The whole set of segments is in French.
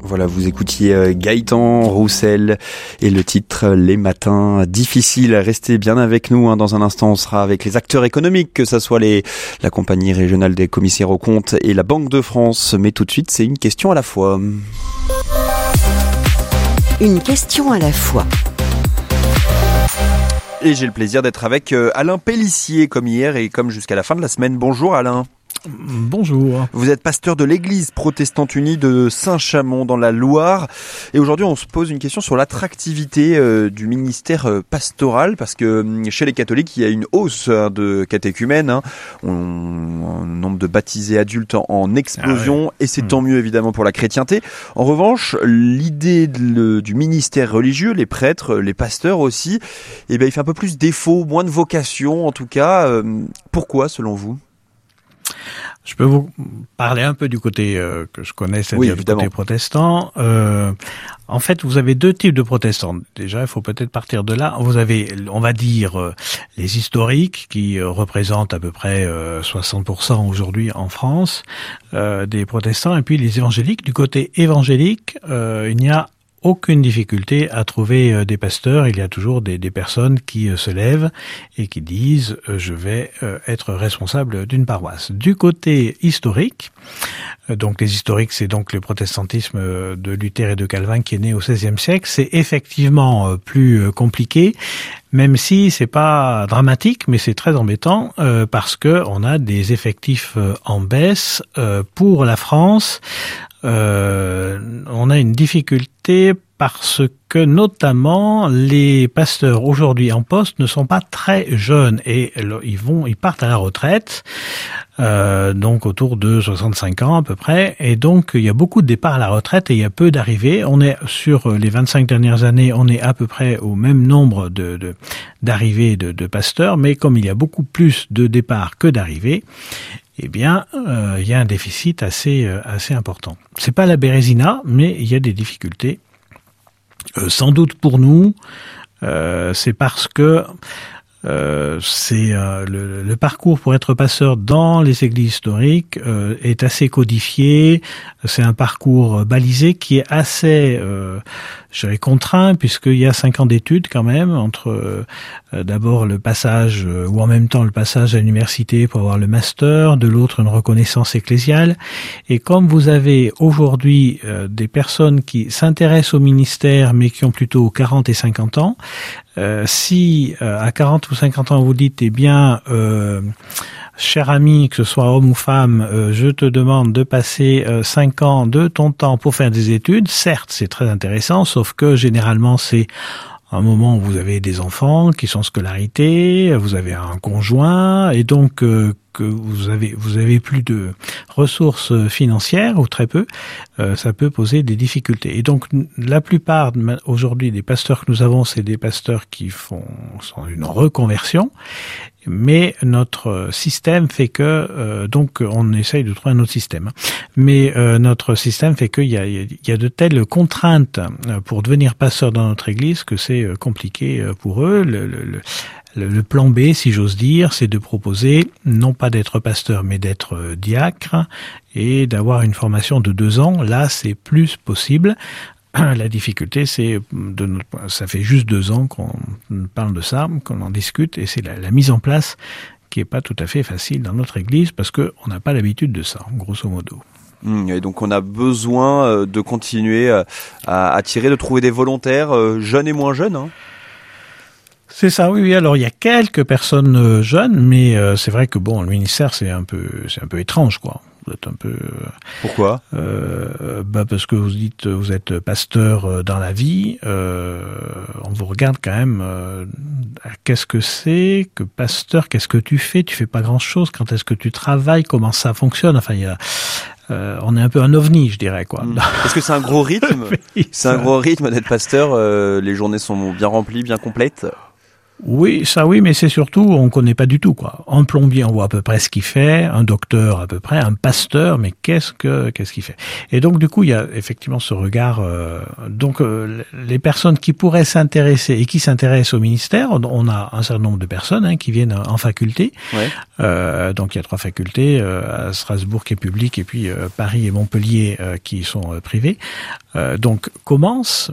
Voilà, vous écoutiez Gaëtan Roussel et le titre Les matins difficiles. Restez bien avec nous. Dans un instant, on sera avec les acteurs économiques, que ce soit la compagnie régionale des commissaires aux comptes et la Banque de France. Mais tout de suite, c'est une question à la fois. Une question à la fois. Et j'ai le plaisir d'être avec Alain Pellissier, comme hier et comme jusqu'à la fin de la semaine. Bonjour Alain. Bonjour. Vous êtes pasteur de l'église protestante unie de Saint-Chamond dans la Loire. Et aujourd'hui, on se pose une question sur l'attractivité du ministère pastoral, parce que chez les catholiques, il y a une hausse de catéchumènes. Un nombre de baptisés adultes en explosion, et c'est tant mieux évidemment pour la chrétienté. En revanche, l'idée du ministère religieux, les prêtres, les pasteurs aussi, il fait un peu plus défaut, moins de vocation en tout cas. Pourquoi selon vous ? Je peux vous parler un peu du côté que je connais, c'est-à-dire du côté protestant. En fait, vous avez deux types de protestants. Déjà, il faut peut-être partir de là. Vous avez, on va dire, les historiques qui représentent à peu près 60% aujourd'hui en France des protestants, et puis les évangéliques. Du côté évangélique, il n'y a aucune difficulté à trouver des pasteurs. Il y a toujours des personnes qui se lèvent et qui disent je vais être responsable d'une paroisse. Du côté historique, donc les historiques, c'est donc le protestantisme de Luther et de Calvin qui est né au XVIe siècle. C'est effectivement plus compliqué, même si c'est pas dramatique, mais c'est très embêtant parce que on a des effectifs en baisse pour la France. On a une difficulté parce que notamment les pasteurs aujourd'hui en poste ne sont pas très jeunes et ils partent à la retraite, donc autour de 65 ans à peu près, et donc il y a beaucoup de départs à la retraite et il y a peu d'arrivées. On est sur les 25 dernières années, on est à peu près au même nombre d'arrivées de pasteurs, mais comme il y a beaucoup plus de départs que d'arrivées, eh bien, il y a un déficit assez important. C'est pas la Bérésina, mais il y a des difficultés. Sans doute pour nous, c'est parce que c'est le parcours pour être pasteur dans les églises historiques est assez codifié. C'est un parcours balisé qui est assez, je dirais, contraint, puisqu'il y a 5 ans d'études quand même entre d'abord le passage ou en même temps le passage à l'université pour avoir le master, de l'autre une reconnaissance ecclésiale. Et comme vous avez aujourd'hui des personnes qui s'intéressent au ministère mais qui ont plutôt 40 et 50 ans, si à 40 ou 50 ans vous dites eh bien cher ami, que ce soit homme ou femme, je te demande de passer 5 ans de ton temps pour faire des études, certes c'est très intéressant, sauf que généralement c'est un moment où vous avez des enfants qui sont en scolarité, vous avez un conjoint, et donc que vous avez plus de ressources financières, ou très peu, ça peut poser des difficultés. Et donc, la plupart, aujourd'hui, des pasteurs que nous avons, c'est des pasteurs qui sont une reconversion, mais notre système fait que, donc, on essaye de trouver un autre système. Mais notre système fait qu'il y a de telles contraintes pour devenir pasteur dans notre église que c'est compliqué pour eux. Le plan B, si j'ose dire, c'est de proposer non pas d'être pasteur, mais d'être diacre et d'avoir une formation de 2 ans. Là, c'est plus possible. La difficulté, c'est ça fait juste 2 ans qu'on parle de ça, qu'on en discute, et c'est la mise en place qui est pas tout à fait facile dans notre église parce que on n'a pas l'habitude de ça, grosso modo. Et donc on a besoin de continuer à attirer, de trouver des volontaires jeunes et moins jeunes. C'est ça, oui. Alors il y a quelques personnes jeunes, mais c'est vrai que le ministère c'est un peu étrange, quoi. Vous êtes un peu. Pourquoi ? Parce que vous dites vous êtes pasteur dans la vie. On vous regarde quand même. Qu'est-ce que c'est que pasteur ? Qu'est-ce que tu fais ? Tu fais pas grand-chose. Quand est-ce que tu travailles ? Comment ça fonctionne ? Enfin, il y a. On est un peu un ovni, je dirais, quoi. Est-ce que c'est un gros rythme ? Oui, c'est un gros rythme d'être pasteur. Les journées sont bien remplies, bien complètes. Oui, mais c'est surtout, on connaît pas du tout, quoi. Un plombier, on voit à peu près ce qu'il fait, un docteur à peu près, un pasteur, mais qu'est-ce qu'il fait? Et donc, du coup, il y a effectivement ce regard, les personnes qui pourraient s'intéresser et qui s'intéressent au ministère, on a un certain nombre de personnes, qui viennent en faculté. Ouais. Donc, il y a 3 facultés, à Strasbourg qui est publique, et puis, Paris et Montpellier, qui sont privées. Donc, commencent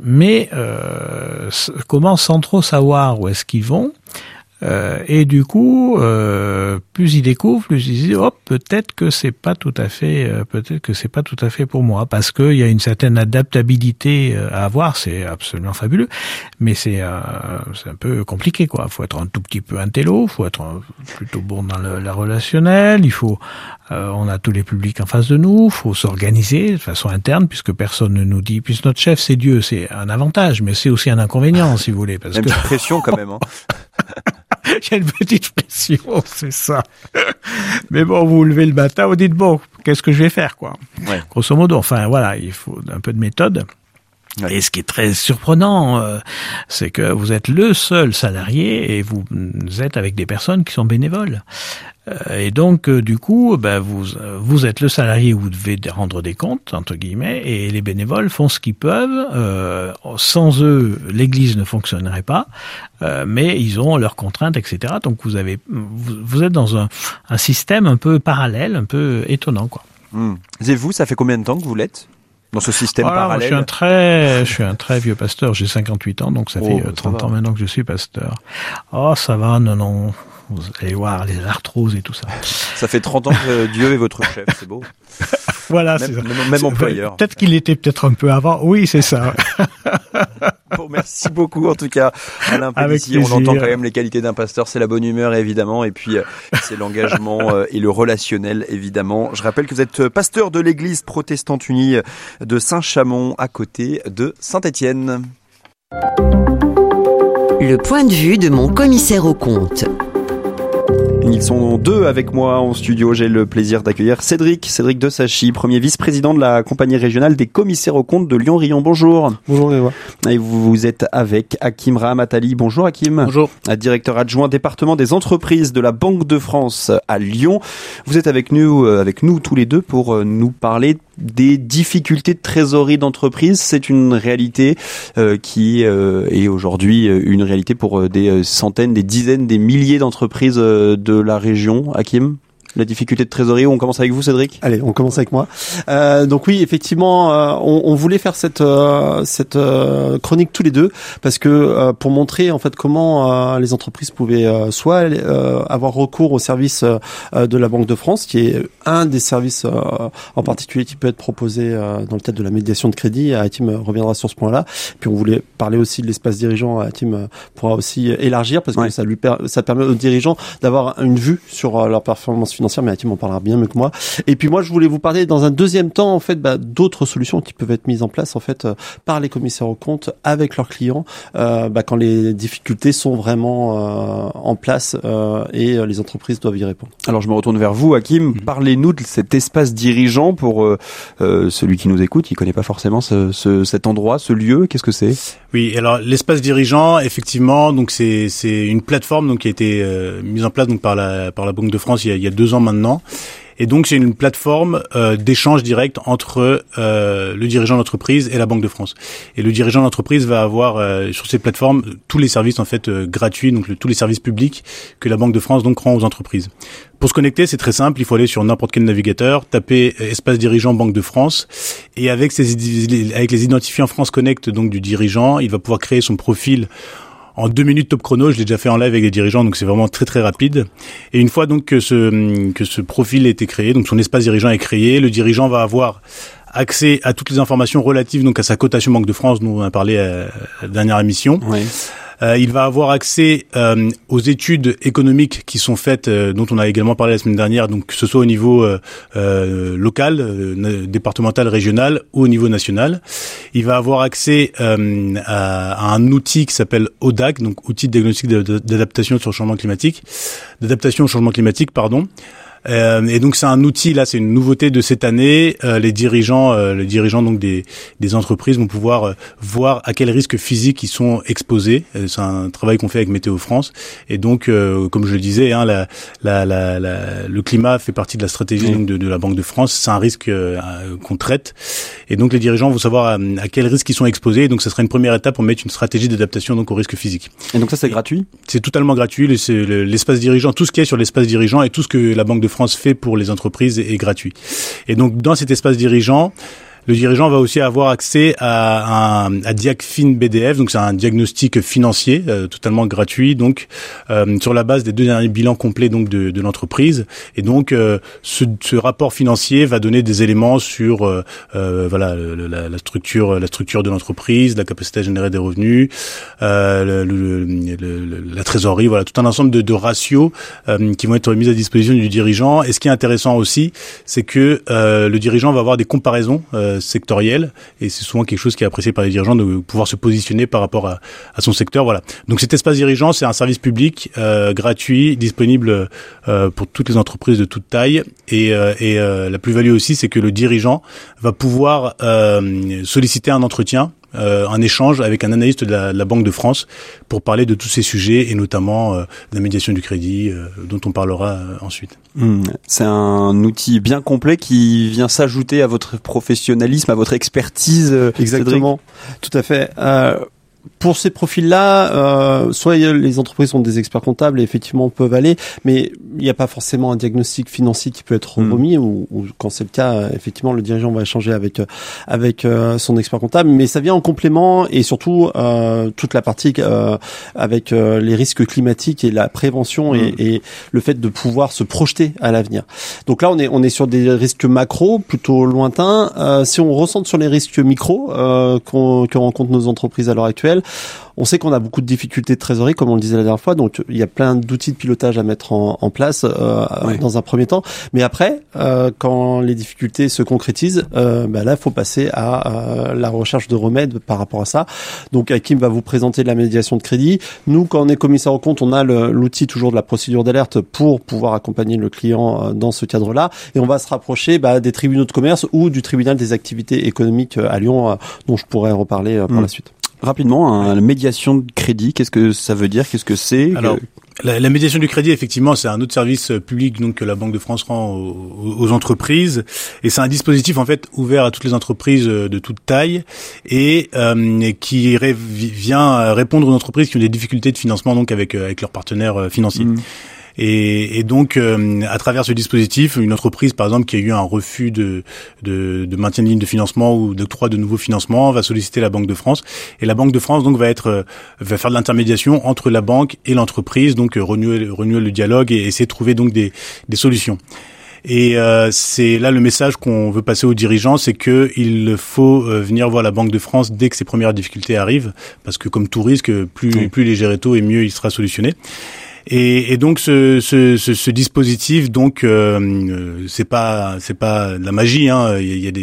sans trop savoir où est-ce qu'ils vont. Et du coup, plus ils découvrent, plus ils disent peut-être que c'est pas tout à fait pour moi, parce que il y a une certaine adaptabilité à avoir. C'est absolument fabuleux, mais c'est un peu compliqué, quoi. Faut être un tout petit peu intello, faut être plutôt bon dans la relationnel. Il faut, on a tous les publics en face de nous. Faut s'organiser de façon interne, puisque personne ne nous dit. Puisque notre chef c'est Dieu, c'est un avantage, mais c'est aussi un inconvénient, si vous voulez, parce que pression quand même. Hein. Il y a une petite pression, c'est ça. Mais bon, vous vous levez le matin, vous dites qu'est-ce que je vais faire, quoi. Ouais. Grosso modo, enfin voilà, il faut un peu de méthode. Ouais. Et ce qui est très surprenant, c'est que vous êtes le seul salarié et vous êtes avec des personnes qui sont bénévoles. Et donc, du coup, vous êtes le salarié où vous devez rendre des comptes, entre guillemets, et les bénévoles font ce qu'ils peuvent. Sans eux, l'Église ne fonctionnerait pas, mais ils ont leurs contraintes, etc. Donc, vous êtes dans un système un peu parallèle, un peu étonnant, quoi. Et vous, ça fait combien de temps que vous l'êtes dans ce système parallèle? Je suis un très vieux pasteur, j'ai 58 ans, donc ça fait 30 ans maintenant que je suis pasteur. Oh, ça va, non. Vous allez voir les arthroses et tout ça. Ça fait 30 ans que Dieu est votre chef, c'est beau. Voilà, c'est ça. Même employeur. Peut-être qu'il était un peu avant. Oui, c'est ça. Bon, merci beaucoup en tout cas, Alain Pellissier. On entend quand même les qualités d'un pasteur, c'est la bonne humeur évidemment, et puis c'est l'engagement et le relationnel évidemment. Je rappelle que vous êtes pasteur de l'église protestante unie de Saint-Chamond, à côté de Saint-Étienne. Le point de vue de mon commissaire aux comptes. Ils sont 2 avec moi en studio. J'ai le plaisir d'accueillir Cédric de Sachy, premier vice-président de la compagnie régionale des commissaires aux comptes de Lyon-Rion. Bonjour. Bonjour Grégoire. Et vous êtes avec Hakim Rahamatali. Bonjour Hakim. Bonjour. Directeur adjoint département des entreprises de la Banque de France à Lyon. Vous êtes avec nous tous les deux pour nous parler des difficultés de trésorerie d'entreprise. C'est une réalité qui est aujourd'hui une réalité pour des centaines, des dizaines, des milliers d'entreprises de la région. Hakim, la difficulté de trésorerie, on commence avec vous Cédric? Allez, on commence avec moi. Donc oui, effectivement, on voulait faire cette chronique tous les deux parce que pour montrer en fait comment les entreprises pouvaient soit avoir recours au service de la Banque de France, qui est un des services en particulier qui peut être proposé dans le cadre de la médiation de crédit. Hatim reviendra sur ce point-là. Puis on voulait parler aussi de l'espace dirigeant. Hatim pourra aussi élargir parce que ça permet aux dirigeants d'avoir une vue sur leur performance financière, mais Hatim en parlera bien mieux que moi. Et puis moi, je voulais vous parler dans un deuxième temps, en fait, d'autres solutions qui peuvent être mises en place, en fait, par les commissaires aux comptes avec leurs clients, quand les difficultés sont vraiment en place et les entreprises doivent y répondre. Alors, je me retourne vers vous, Hakim. Parlez-nous de cet espace dirigeant pour celui qui nous écoute, qui connaît pas forcément cet endroit, ce lieu. Qu'est-ce que c'est? Oui, alors l'espace dirigeant, effectivement, donc c'est une plateforme donc qui a été mise en place donc par la Banque de France il y a 2 ans maintenant. Et donc c'est une plateforme d'échange direct entre le dirigeant d'entreprise et la Banque de France. Et le dirigeant d'entreprise va avoir sur cette plateforme tous les services en fait gratuits, donc tous les services publics que la Banque de France donc rend aux entreprises. Pour se connecter, c'est très simple, il faut aller sur n'importe quel navigateur, taper espace dirigeant Banque de France, et avec les identifiants France Connect donc du dirigeant, il va pouvoir créer son profil en 2 minutes top chrono. Je l'ai déjà fait en live avec les dirigeants, donc c'est vraiment très très rapide. Et une fois donc que ce profil a été créé, donc son espace dirigeant est créé, le dirigeant va avoir accès à toutes les informations relatives donc à sa cotation Banque de France, dont on a parlé à la dernière émission. Oui. Il va avoir accès aux études économiques qui sont faites, dont on a également parlé la semaine dernière, donc que ce soit au niveau local, départemental, régional ou au niveau national. Il va avoir accès à un outil qui s'appelle ODAC, donc outil de diagnostic d'adaptation au changement climatique, Et donc c'est un outil, là c'est une nouveauté de cette année. Les dirigeants donc des entreprises vont pouvoir voir à quels risques physiques ils sont exposés. C'est un travail qu'on fait avec Météo France. Et donc comme je le disais, le climat fait partie de la stratégie donc, de la Banque de France. C'est un risque qu'on traite. Et donc les dirigeants vont savoir à quels risques ils sont exposés. Et donc ça sera une première étape pour mettre une stratégie d'adaptation donc aux risques physiques. Et donc ça c'est gratuit ? C'est totalement gratuit. L'espace dirigeant, tout ce qui est sur l'espace dirigeant et tout ce que la Banque de France fait pour les entreprises est gratuit. Et donc dans cet espace dirigeant, le dirigeant va aussi avoir accès à Diagfin BDF, donc c'est un diagnostic financier totalement gratuit, donc sur la base des 2 derniers bilans complets donc de l'entreprise. Et donc ce rapport financier va donner des éléments sur la structure de l'entreprise, la capacité à générer des revenus, la trésorerie, voilà tout un ensemble de ratios qui vont être mis à disposition du dirigeant. Et ce qui est intéressant aussi, c'est que le dirigeant va avoir des comparaisons sectoriel, et c'est souvent quelque chose qui est apprécié par les dirigeants de pouvoir se positionner par rapport à son secteur. Voilà. Donc cet espace dirigeant, c'est un service public gratuit, disponible pour toutes les entreprises de toute taille, et la plus-value aussi, c'est que le dirigeant va pouvoir solliciter un entretien, un échange avec un analyste de la Banque de France pour parler de tous ces sujets et notamment de la médiation du crédit dont on parlera ensuite. C'est un outil bien complet qui vient s'ajouter à votre professionnalisme, à votre expertise. Exactement, Cédric. Tout à fait. Pour ces profils-là, soit les entreprises sont des experts comptables et effectivement peuvent aller, mais il n'y a pas forcément un diagnostic financier qui peut être remis, ou quand c'est le cas, effectivement, le dirigeant va échanger avec son expert comptable, mais ça vient en complément, et surtout toute la partie avec les risques climatiques et la prévention et le fait de pouvoir se projeter à l'avenir. Donc là, on est sur des risques macro plutôt lointains. Si on recentre sur les risques micro que rencontrent nos entreprises à l'heure actuelle, on sait qu'on a beaucoup de difficultés de trésorerie, comme on le disait la dernière fois, donc il y a plein d'outils de pilotage à mettre en place dans un premier temps. Mais après, quand les difficultés se concrétisent, là, il faut passer à la recherche de remèdes par rapport à ça. Donc, Hakim va vous présenter de la médiation de crédit. Nous, quand on est commissaire aux comptes, on a l'outil toujours de la procédure d'alerte pour pouvoir accompagner le client dans ce cadre-là. Et on va se rapprocher des tribunaux de commerce ou du tribunal des activités économiques à Lyon, dont je pourrais reparler par la suite. Rapidement, la médiation de crédit, qu'est-ce que ça veut dire ? Qu'est-ce que c'est ? Alors, la médiation du crédit, effectivement, c'est un autre service public donc que la Banque de France rend aux entreprises, et c'est un dispositif en fait ouvert à toutes les entreprises de toute taille et qui vient répondre aux entreprises qui ont des difficultés de financement donc avec leurs partenaires financiers. Et donc, à travers ce dispositif, une entreprise, par exemple, qui a eu un refus de maintien de ligne de financement ou d'octroi de nouveaux financements, va solliciter la Banque de France. Et la Banque de France, donc, va faire de l'intermédiation entre la banque et l'entreprise, donc renouer le dialogue et essayer de trouver donc des solutions. Et c'est là le message qu'on veut passer aux dirigeants, c'est que il faut venir voir la Banque de France dès que ces premières difficultés arrivent, parce que comme tout risque, plus léger est tôt et mieux il sera solutionné. Et donc ce dispositif, donc c'est pas de la magie, hein. Il y a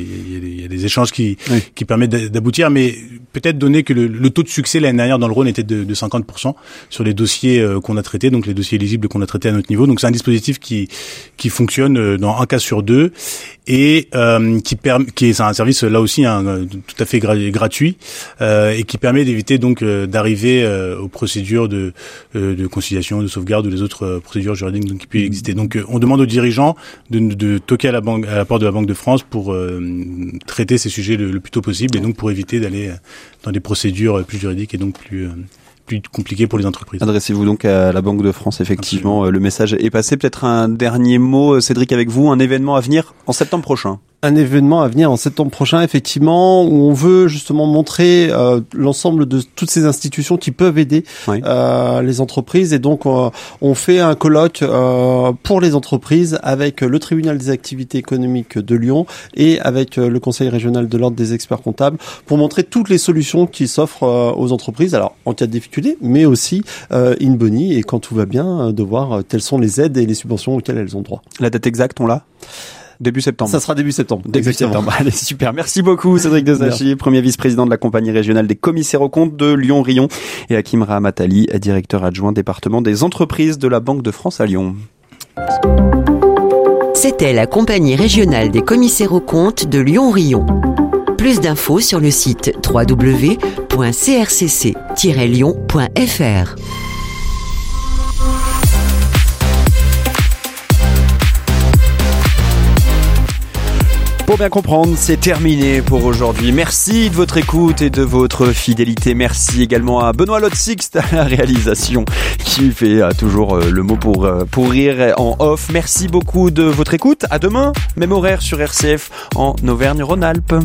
des échanges qui permettent d'aboutir, mais peut-être donner que le taux de succès l'année dernière dans le Rhône était de 50% sur les dossiers qu'on a traités, donc les dossiers éligibles qu'on a traités à notre niveau. Donc c'est un dispositif qui fonctionne dans un cas sur deux et qui est un service là aussi tout à fait gratuit et qui permet d'éviter donc d'arriver aux procédures de conciliation, de sauvegarde ou les autres procédures juridiques donc, qui peuvent exister. Donc on demande aux dirigeants de toquer à la porte de la Banque de France pour traiter ces sujets le plus tôt possible et donc pour éviter d'aller dans des procédures plus juridiques et donc plus compliqué pour les entreprises. Adressez-vous donc à la Banque de France, effectivement. Absolument. Le message est passé. Peut-être un dernier mot, Cédric, avec vous, un événement à venir en septembre prochain. Un événement à venir en septembre prochain, effectivement, où on veut justement montrer l'ensemble de toutes ces institutions qui peuvent aider les entreprises. Et donc, on fait un colloque pour les entreprises avec le tribunal des activités économiques de Lyon et avec le conseil régional de l'ordre des experts comptables pour montrer toutes les solutions qui s'offrent aux entreprises. Alors, en cas de difficulté, mais aussi in boni et quand tout va bien, de voir quelles sont les aides et les subventions auxquelles elles ont droit. La date exacte, on l'a ? Début septembre. Ça sera début septembre. Début septembre. Allez, super. Merci beaucoup, Cédric Desachi, premier vice-président de la compagnie régionale des commissaires aux comptes de Lyon-Rion, et Hakim Rahmatali, directeur adjoint département des entreprises de la Banque de France à Lyon. Merci. C'était la compagnie régionale des commissaires aux comptes de Lyon-Rion. Plus d'infos sur le site www.crcc-lyon.fr. Pour bien comprendre, c'est terminé pour aujourd'hui. Merci de votre écoute et de votre fidélité. Merci également à Benoît Lotzix à la réalisation qui fait toujours le mot pour rire en off. Merci beaucoup de votre écoute. À demain, même horaire sur RCF en Auvergne-Rhône-Alpes.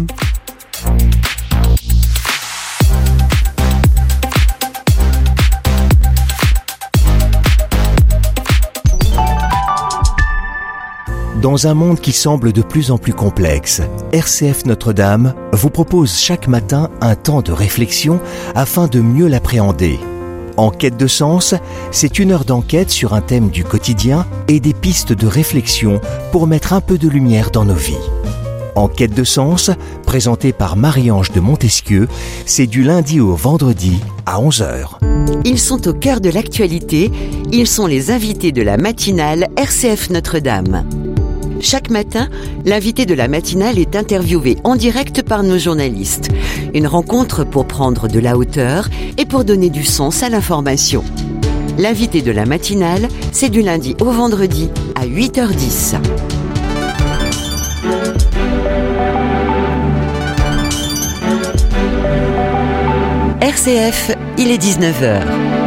Dans un monde qui semble de plus en plus complexe, RCF Notre-Dame vous propose chaque matin un temps de réflexion afin de mieux l'appréhender. En quête de sens, c'est 1 heure d'enquête sur un thème du quotidien et des pistes de réflexion pour mettre un peu de lumière dans nos vies. En quête de sens, présenté par Marie-Ange de Montesquieu, c'est du lundi au vendredi à 11h. Ils sont au cœur de l'actualité, ils sont les invités de la matinale RCF Notre-Dame. Chaque matin, l'invité de la matinale est interviewé en direct par nos journalistes. Une rencontre pour prendre de la hauteur et pour donner du sens à l'information. L'invité de la matinale, c'est du lundi au vendredi à 8h10. RCF, il est 19h.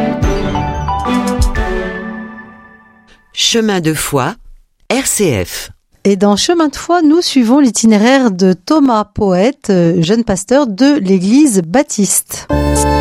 Chemin de foi, RCF. Et dans Chemin de foi, nous suivons l'itinéraire de Thomas Poète, jeune pasteur de l'église baptiste.